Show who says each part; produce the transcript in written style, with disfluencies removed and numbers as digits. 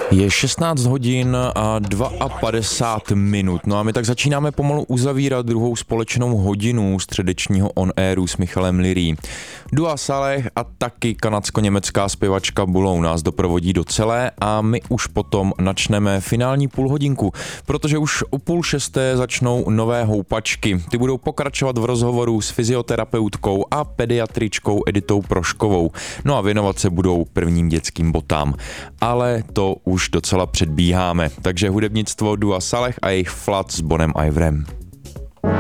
Speaker 1: Je 16 hodin a 52 minut. No a my tak začínáme pomalu uzavírat druhou společnou hodinu středečního on-airu s Michalem Lirý. Dua Saleh a taky kanadsko-německá zpěvačka Bulou nás doprovodí do celé a my už potom načneme finální půlhodinku, protože už o 5:30 začnou nové houpačky. Ty budou pokračovat v rozhovoru s fyzioterapeutkou a pediatričkou Editou Proškovou. No a věnovat se budou prvním dětským botám. Ale to už docela předbíháme. Takže hudebnictvo Dua Saleh a jejich Flood s Bonem Iverem.